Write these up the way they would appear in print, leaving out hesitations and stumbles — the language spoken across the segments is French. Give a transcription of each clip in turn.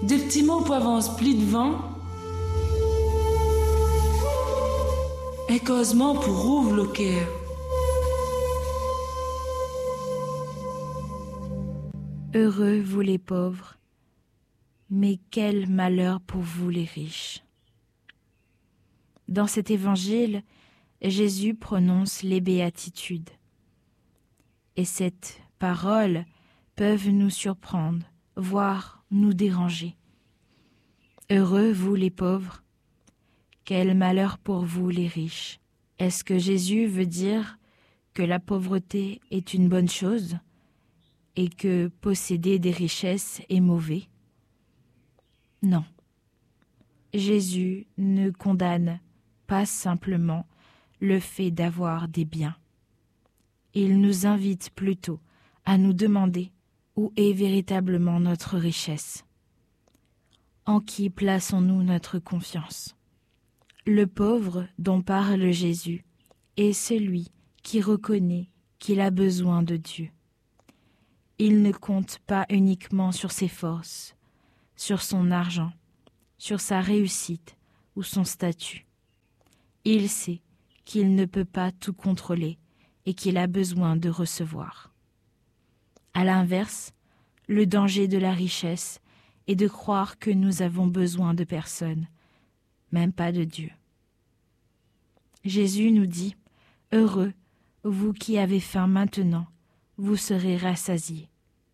Des petits mots pour avance pli devant. Et causement pour ouvre le cœur. Heureux vous les pauvres, mais quel malheur pour vous les riches. Dans cet évangile, Jésus prononce les béatitudes. Et ces paroles peuvent nous surprendre, voire nous déranger. Heureux vous les pauvres, quel malheur pour vous les riches. Est-ce que Jésus veut dire que la pauvreté est une bonne chose et que posséder des richesses est mauvais? Non. Jésus ne condamne pas simplement le fait d'avoir des biens. Il nous invite plutôt à nous demander où est véritablement notre richesse. En qui plaçons-nous notre confiance? Le pauvre dont parle Jésus est celui qui reconnaît qu'il a besoin de Dieu. Il ne compte pas uniquement sur ses forces, sur son argent, sur sa réussite ou son statut. Il sait qu'il ne peut pas tout contrôler et qu'il a besoin de recevoir. À l'inverse, le danger de la richesse est de croire que nous avons besoin de personne, même pas de Dieu. Jésus nous dit « Heureux, vous qui avez faim maintenant, vous serez rassasiés. »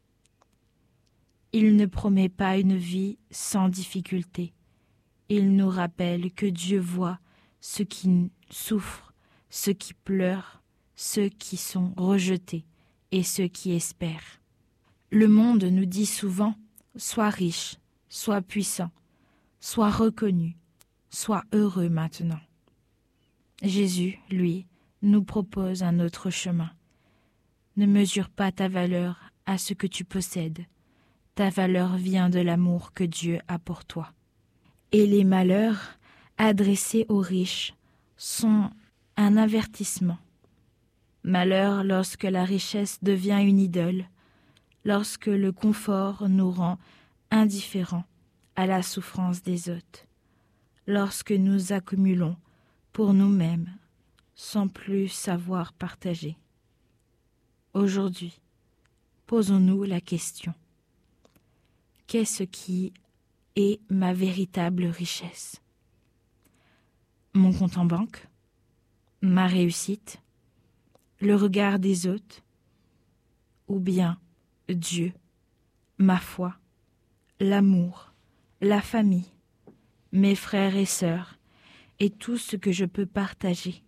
Il ne promet pas une vie sans difficulté. Il nous rappelle que Dieu voit ceux qui souffrent, ceux qui pleurent, ceux qui sont rejetés et ceux qui espèrent. Le monde nous dit souvent « Sois riche, sois puissant, sois reconnu, sois heureux maintenant. » Jésus, lui, nous propose un autre chemin. Ne mesure pas ta valeur à ce que tu possèdes. Ta valeur vient de l'amour que Dieu a pour toi. Et les malheurs adressés aux riches sont un avertissement. Malheur lorsque la richesse devient une idole, lorsque le confort nous rend indifférents à la souffrance des autres, lorsque nous accumulons pour nous-mêmes sans plus savoir partager. Aujourd'hui, posons-nous la question. Qu'est-ce qui est ma véritable richesse? Mon compte en banque? Ma réussite? Le regard des autres? Ou bien Dieu, ma foi, l'amour, la famille, mes frères et sœurs et tout ce que je peux partager?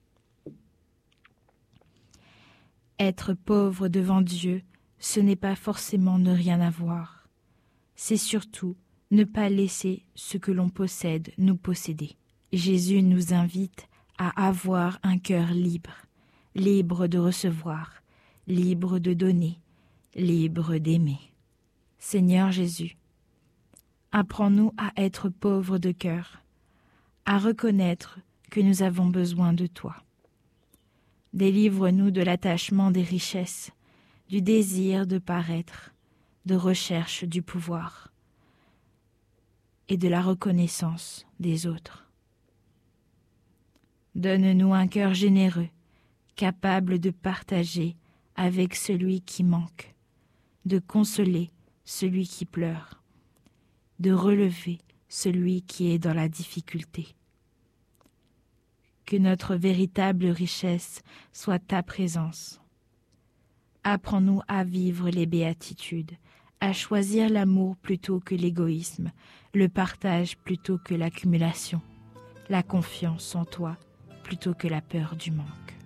Être pauvre devant Dieu, ce n'est pas forcément ne rien avoir. C'est surtout ne pas laisser ce que l'on possède nous posséder. Jésus nous invite à avoir un cœur libre, libre de recevoir, libre de donner, libre d'aimer. Seigneur Jésus, apprends-nous à être pauvres de cœur, à reconnaître que nous avons besoin de toi. Délivre-nous de l'attachement des richesses, du désir de paraître, de recherche du pouvoir et de la reconnaissance des autres. Donne-nous un cœur généreux, capable de partager avec celui qui manque, de consoler celui qui pleure, de relever celui qui est dans la difficulté. Que notre véritable richesse soit ta présence. Apprends-nous à vivre les béatitudes, à choisir l'amour plutôt que l'égoïsme, le partage plutôt que l'accumulation, la confiance en toi plutôt que la peur du manque.